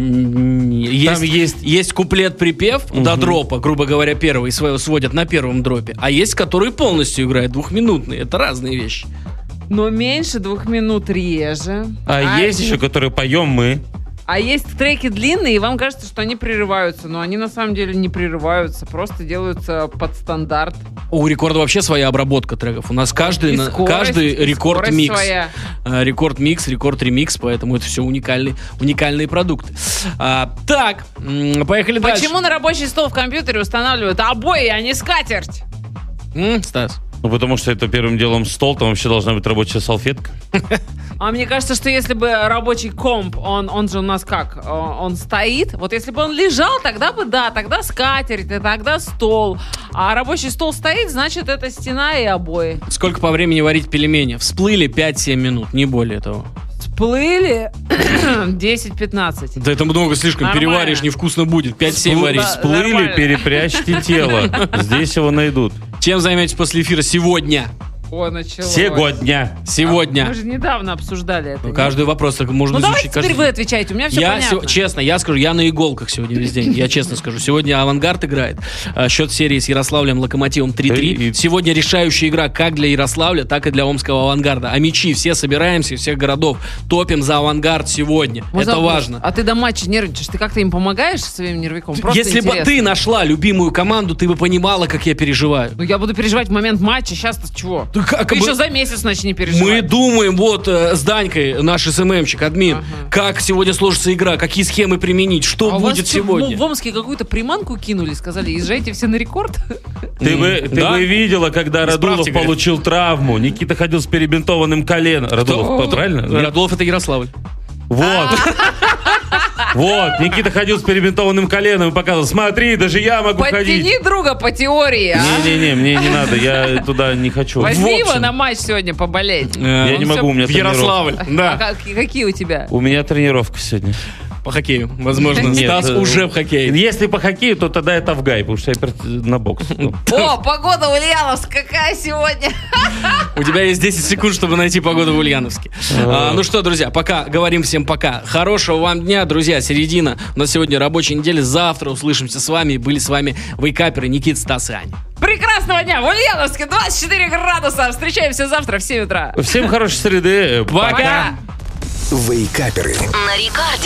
Есть куплет-припев до дропа, грубо говоря, первый сводят на первом дропе, а есть, которые полностью играют двухминутные. Это разные вещи. Но меньше 2 минут реже. А есть еще, которые поем мы. А есть треки длинные, и вам кажется, что они прерываются. Но они на самом деле не прерываются, просто делаются под стандарт. У рекорда вообще своя обработка треков. У нас каждый рекорд-микс. Рекорд-микс, рекорд-ремикс, поэтому это все уникальные продукты. Так, поехали дальше. Почему на рабочий стол в компьютере устанавливают обои, а не скатерть? Стас? Ну, потому что это первым делом стол, там вообще должна быть рабочая салфетка. А мне кажется, что если бы рабочий комп, он же у нас как? Он стоит. Вот если бы он лежал, тогда бы да, тогда скатерть, тогда стол. А рабочий стол стоит, значит, это стена и обои. Сколько по времени варить пельмени? Всплыли 5-7 минут, не более того. Всплыли 10-15. Да это много слишком. Нормально. Переваришь, невкусно будет. 5-7 варить. Всплыли, перепрячьте тело. Здесь его найдут. Чем займетесь после эфира сегодня? О, началось. Сегодня. Мы же недавно обсуждали это. Каждый вопрос так можно изучить. Давайте теперь вы отвечаете, у меня все понятно. Честно, я скажу, я на иголках сегодня весь день. Я честно скажу. Сегодня «Авангард» играет. Счет серии с Ярославлем «Локомотивом» 3-3. Сегодня решающая игра как для Ярославля, так и для омского «Авангарда». А мячи все собираемся, из всех городов. Топим за «Авангард» сегодня. Это важно. А ты до матча нервничаешь? Ты как-то им помогаешь своим нервиком? Если бы ты нашла любимую команду, ты бы понимала, как я переживаю. Ну я буду переживать в момент матча. Сейчас-то чего? Ты еще за месяц начни переживать. Мы думаем, с Данькой, наш СММщик, админ, как сегодня сложится игра, какие схемы применить, что будет сегодня. В Омске какую-то приманку кинули, сказали, езжайте все на рекорд. Ты бы видела, когда Радулов получил травму. Никита ходил с перебинтованным коленом. Радулов, правильно? Радулов — это Ярославль. Вот, Никита ходил с перебинтованным коленом и показывал: смотри, даже я могу ходить. Подтяни друга по теории, Не-не-не, мне не надо, я туда не хочу. Возьми его на матч сегодня поболеть. Я не могу, у меня тренировка. Ярославль, да. А какие у тебя? У меня тренировка сегодня. По хоккею, возможно. Стас уже в хоккее. Если по хоккею, то тогда это в гай, потому что я на бокс. О, погода в Ульяновске какая сегодня? У тебя есть 10 секунд, чтобы найти погоду в Ульяновске. Ну что, друзья, пока. Говорим всем пока. Хорошего вам дня, друзья. Середина. У нас сегодня рабочая неделя. Завтра услышимся с вами. Были с вами вейкаперы Никита, Стас и Аня. Прекрасного дня! В Ульяновске 24 градуса. Встречаемся завтра в 7 утра. Всем хорошей среды. Пока! Вейкаперы. На Рекорде.